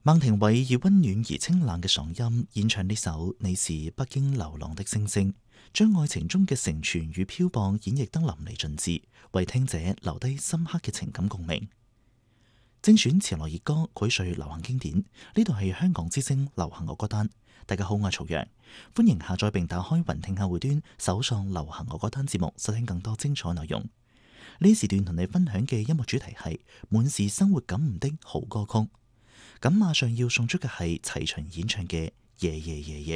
孟庭葦以溫暖而清冷嘅嗓音演唱呢首《你是北京流浪的星星》，將愛情中嘅成全與飄蕩演繹得淋漓盡致，為聽者留低深刻嘅情感共鳴。精選潮流熱歌，膾萃流行經典。呢度係香港之聲流行樂歌單。大家好，我係曹陽，歡迎下載並打開雲聽客戶端，搜索流行樂歌單節目，收聽更多精彩內容。呢時段同你分享嘅音樂主題係滿是生活感悟的好歌曲。咁馬上要送出嘅係齊秦演唱嘅《夜夜夜夜》。